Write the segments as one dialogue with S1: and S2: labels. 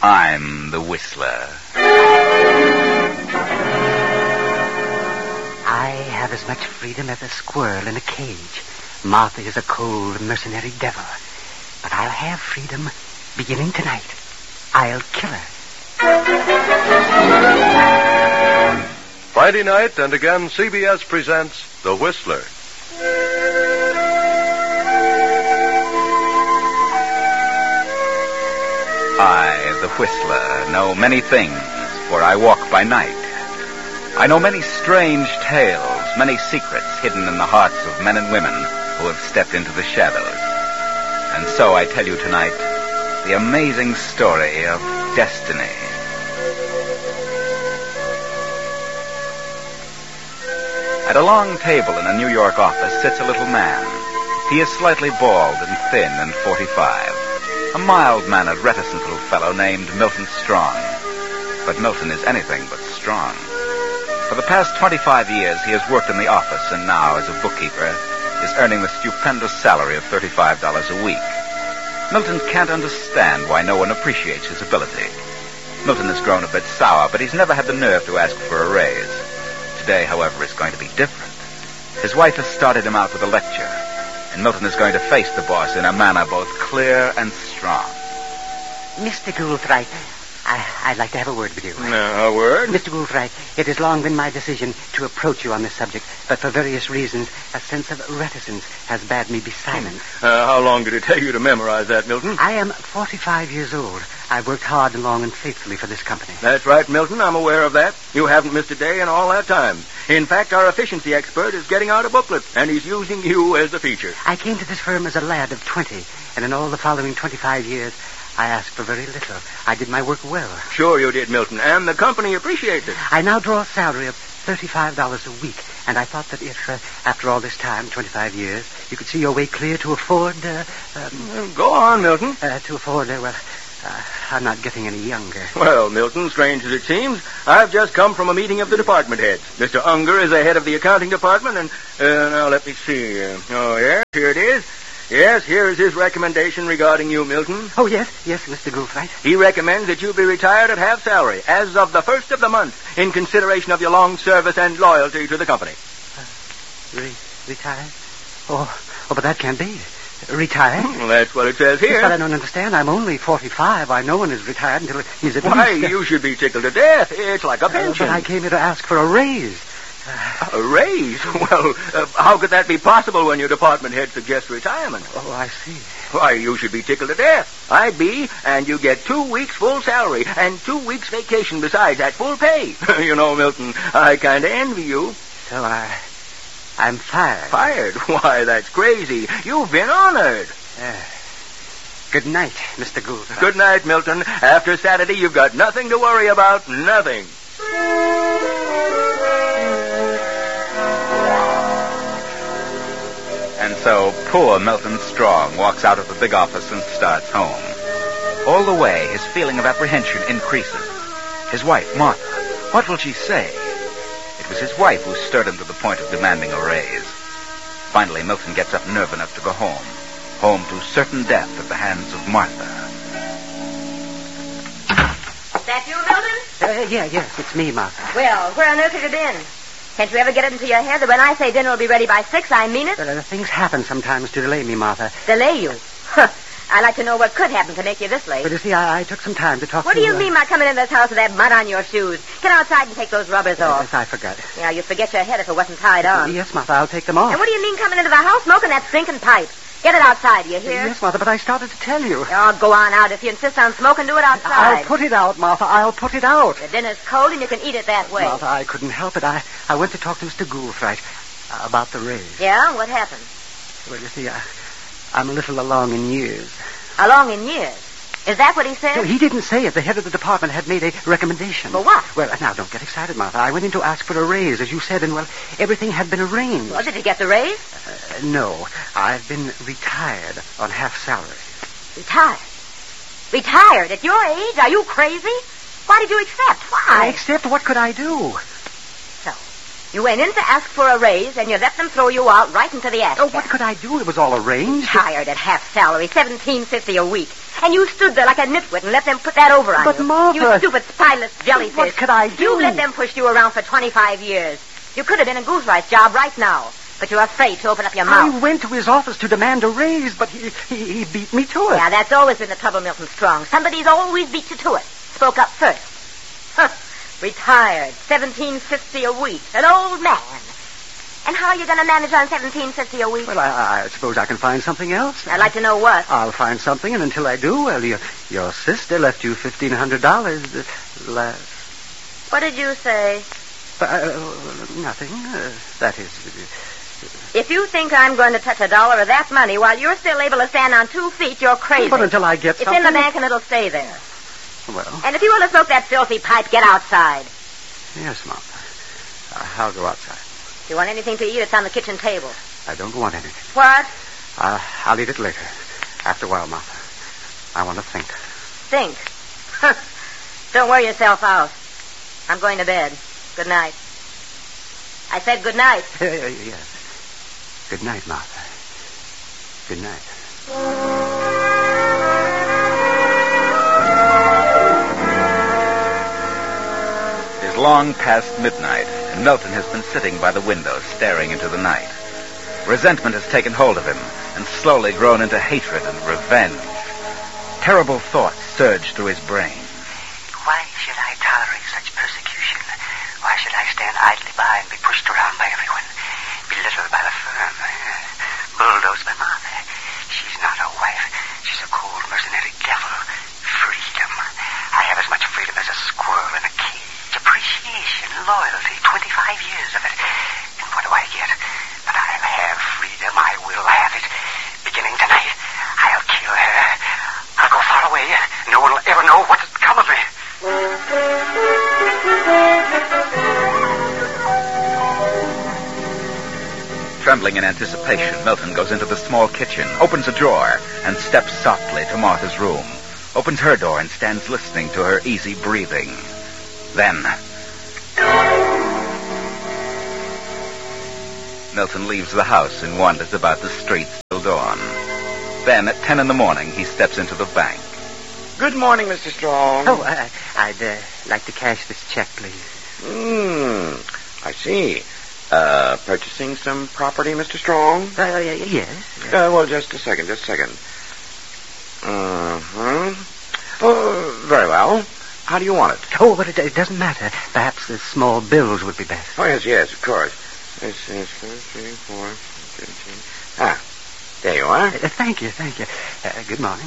S1: I'm the Whistler.
S2: I have as much freedom as a squirrel in a cage. Martha is a cold, mercenary devil. But I'll have freedom beginning tonight. I'll kill her.
S3: Friday night, and again, CBS presents The Whistler.
S1: I, the Whistler, know many things, for I walk by night. I know many strange tales, many secrets hidden in the hearts of men and women who have stepped into the shadows. And so I tell you tonight the amazing story of destiny. At a long table in a New York office sits a little man. He is slightly bald and thin and 45. A mild-mannered, reticent little fellow named Milton Strong. But Milton is anything but strong. For the past 25 years, he has worked in the office, and now, as a bookkeeper, is earning the stupendous salary of $35 a week. Milton can't understand why no one appreciates his ability. Milton has grown a bit sour, but he's never had the nerve to ask for a raise. Today, however, is going to be different. His wife has started him out with a lecture, and Milton is going to face the boss in a manner both clear and strong.
S2: Mr. Goulthright, I'd like to have a word with you.
S4: A word?
S2: Mr. Goulthright, it has long been my decision to approach you on this subject, but for various reasons, a sense of reticence has bade me be silent.
S4: How long did it take you to memorize that, Milton?
S2: I am 45 years old. I've worked hard and long and faithfully for this company.
S4: That's right, Milton. I'm aware of that. You haven't missed a day in all that time. In fact, our efficiency expert is getting out a booklet, and he's using you as the feature.
S2: I came to this firm as a lad of 20, and in all the following 25 years, I asked for very little. I did my work well.
S4: Sure you did, Milton, and the company appreciates it.
S2: I now draw a salary of $35 a week, and I thought that if, after all this time, 25 years, you could see your way clear to afford,
S4: Go on, Milton.
S2: To afford, I'm not getting any younger.
S4: Well, Milton, strange as it seems, I've just come from a meeting of the department heads. Mr. Unger is the head of the accounting department, and, now let me see. Yes, here it is. Yes, here is his recommendation regarding you, Milton.
S2: Oh, yes, Mr. Goulthright.
S4: He recommends that you be retired at half salary, as of the first of the month, in consideration of your long service and loyalty to the company.
S2: Retired? Oh, but that can't be. Retired?
S4: Well, that's what it says here.
S2: Yes, but I don't understand. I'm only 45. Why, no one is retired until he's at
S4: Why,
S2: least...
S4: you should be tickled to death. It's like a pension.
S2: But I came here to ask for a raise.
S4: A raise? Well, how could that be possible when your department head suggests retirement?
S2: Oh, I see.
S4: Why, you should be tickled to death. I'd be, and you get 2 weeks full salary and 2 weeks vacation besides at full pay. You know, Milton, I kind of envy you.
S2: So I'm fired.
S4: Fired? Why, that's crazy. You've been honored.
S2: Good night, Mr. Gould.
S4: Good night, Milton. After Saturday, you've got nothing to worry about. Nothing.
S1: And so poor Milton Strong walks out of the big office and starts home. All the way, his feeling of apprehension increases. His wife, Martha, what will she say? It was his wife who stirred him to the point of demanding a raise. Finally, Milton gets up nerve enough to go home. Home to certain death at the hands of Martha.
S5: That you, Milton?
S2: Yes, it's me, Martha.
S5: Well, where on earth have you been? Can't you ever get it into your head that when I say dinner will be ready by 6, I mean it?
S2: Things happen sometimes to delay me, Martha.
S5: Delay you? Huh. I'd like to know what could happen to make you this late.
S2: But you see, I took some time to talk
S5: What
S2: to...
S5: do you mean by coming in this house with that mud on your shoes? Get outside and take those rubbers off.
S2: Yes, I forgot.
S5: Yeah, you'd forget your head if it wasn't tied on.
S2: Yes, Martha, I'll take them off.
S5: And what do you mean coming into the house smoking that stinking pipe? Get it outside, you hear?
S2: Yes, Martha, but I started to tell you.
S5: Oh, go on out. If you insist on smoking, do it outside.
S2: I'll put it out, Martha. I'll put it out.
S5: The dinner's cold and you can eat it that way.
S2: Martha, I couldn't help it. I went to talk to Mr. Goulthright about the raise.
S5: Yeah? What happened?
S2: Well, you see, I'm a little along in years.
S5: Along in years? Is that what he said?
S2: No, he didn't say it. The head of the department had made a recommendation.
S5: For what?
S2: Well, now, don't get excited, Martha. I went in to ask for a raise, as you said, and, well, everything had been arranged.
S5: Well, did you get the raise?
S2: No. I've been retired on half salary.
S5: Retired? Retired? At your age? Are you crazy? Why did you accept? Why?
S2: Except what could I do?
S5: So, You went in to ask for a raise, and you let them throw you out right into the ass.
S2: Oh, what could I do? It was all arranged.
S5: Hired at half salary, $17.50 a week. And you stood there like a nitwit and let them put that over on you.
S2: But, Martha...
S5: You stupid, spineless jellyfish.
S2: What could I do?
S5: You let them push you around for 25 years. You could have been a Goose Rice job right now. But you're afraid to open up your mouth.
S2: I went to his office to demand a raise, but he beat me to it.
S5: Yeah, that's always been the trouble, Milton Strong. Somebody's always beat you to it. Spoke up first. Huh. Retired, $17.50 a week. An old man. And how are you going to manage on $17.50 a week?
S2: Well, I suppose I can find something else.
S5: I'd like to know what.
S2: I'll find something, and until I do, well, your sister left you $1,500 last.
S5: What did you say?
S2: Nothing. That is...
S5: If you think I'm going to touch a dollar of that money while you're still able to stand on 2 feet, you're crazy.
S2: But until I get something...
S5: It's in the bank and it'll stay there.
S2: Well...
S5: And if you want to smoke that filthy pipe, get outside.
S2: Yes, Mom. I'll go outside.
S5: If you want anything to eat, it's on the kitchen table.
S2: I don't want anything.
S5: What?
S2: I'll eat it later. After a while, Martha. I want to think.
S5: Think? Don't wear yourself out. I'm going to bed. Good night. I said good night.
S2: Yes. Good night, Martha. Good night.
S1: It is long past midnight, and Milton has been sitting by the window, staring into the night. Resentment has taken hold of him, and slowly grown into hatred and revenge. Terrible thoughts surge through his brain.
S2: Why should I tolerate such persecution? Why should I stand idly by and be pushed around by everyone? Belittled by the firm? Bulldozed by Martha? She's not a wife. She's a cold, mercenary devil. Freedom. I have as much freedom as a squirrel in a cage. Appreciation, loyalty, 25 years of it. And what do I get? But I'll have freedom. I will have it. Beginning tonight, I'll kill her. I'll go far away. No one will ever know what's come of me.
S1: Trembling in anticipation, Milton goes into the small kitchen, opens a drawer, and steps softly to Martha's room. Opens her door and stands listening to her easy breathing. Then... Milton leaves the house and wanders about the streets till dawn. Then, at 10 a.m, he steps into the bank.
S4: Good morning, Mr. Strong.
S2: Oh, I'd like to cash this check, please.
S4: I see. Purchasing some property, Mr. Strong?
S2: Yes.
S4: Well, just a second. Oh, very well. How do you want it?
S2: Oh, but it doesn't matter. Perhaps the small bills would be best.
S4: Oh, yes, of course. This is 3, 4, 15. Ah, there you are.
S2: Thank you. Good morning.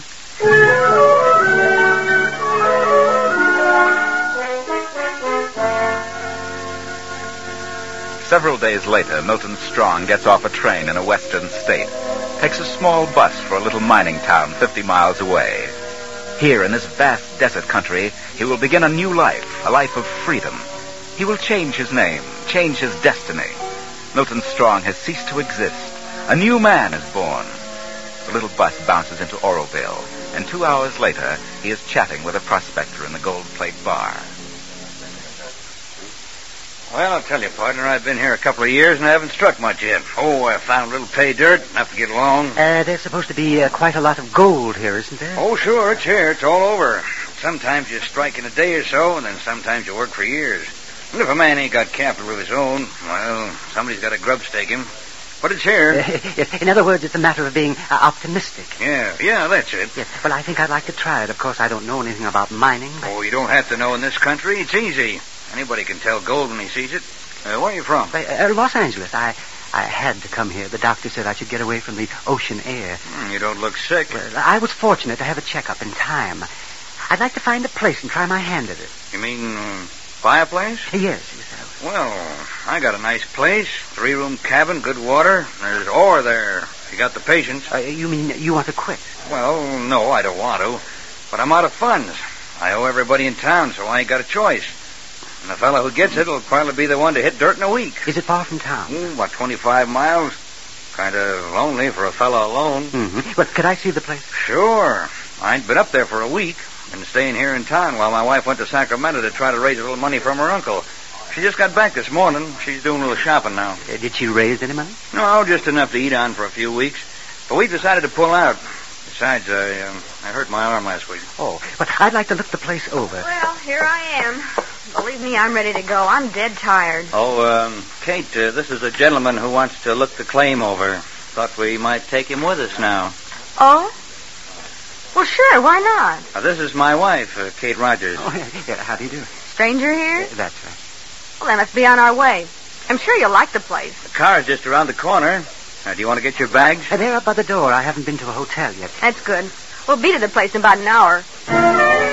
S1: Several days later, Milton Strong gets off a train in a western state, takes a small bus for a little mining town 50 miles away. Here in this vast desert country, he will begin a new life, a life of freedom. He will change his name, change his destiny. Milton Strong has ceased to exist. A new man is born. The little bus bounces into Oroville, and 2 hours later, he is chatting with a prospector in the Gold Plate bar.
S6: Well, I'll tell you, partner, I've been here a couple of years and I haven't struck much yet. Oh, I found a little pay dirt, enough to get along.
S2: There's supposed to be quite a lot of gold here, isn't there?
S6: Oh, sure, it's here. It's all over. Sometimes you strike in a day or so, and then sometimes you work for years. And if a man ain't got capital of his own, well, somebody's got to grub stake him. But it's here.
S2: In other words, it's a matter of being optimistic.
S6: Yeah, that's it.
S2: Yes. Well, I think I'd like to try it. Of course, I don't know anything about mining. But...
S6: Oh, you don't have to know in this country. It's easy. Anybody can tell gold when he sees it. Where are you from?
S2: Los Angeles. I had to come here. The doctor said I should get away from the ocean air.
S6: You don't look sick.
S2: Well, I was fortunate to have a checkup in time. I'd like to find a place and try my hand at it.
S6: You mean buy a place?
S2: Yes.
S6: Well, I got a nice place, 3-room cabin, good water. There's ore there. If you got the patience.
S2: You mean you want to quit?
S6: Well, no, I don't want to. But I'm out of funds. I owe everybody in town, so I ain't got a choice. And the fellow who gets it will probably be the one to hit dirt in a week.
S2: Is it far from town?
S6: About 25 miles. Kind of lonely for a fellow alone.
S2: Mm-hmm. But could I see the place?
S6: Sure. I ain't been up there for a week. Been staying here in town while my wife went to Sacramento to try to raise a little money from her uncle. She just got back this morning. She's doing a little shopping now.
S2: Did she raise any money?
S6: No, just enough to eat on for a few weeks. But we decided to pull out. Besides, I hurt my arm last week.
S2: Oh, but I'd like to look the place over.
S7: Well, here I am. Believe me, I'm ready to go. I'm dead tired.
S6: Oh, Kate, this is a gentleman who wants to look the claim over. Thought we might take him with us now.
S7: Oh? Well, sure, why not?
S6: Now, this is my wife, Kate Rogers.
S2: Oh, yeah, how do you do?
S7: Stranger here?
S2: That's right.
S7: Well, then let's be on our way. I'm sure you'll like the place.
S6: The car's just around the corner. Do you want to get your bags?
S2: They're up by the door. I haven't been to a hotel yet.
S7: That's good. We'll be to the place in about an hour.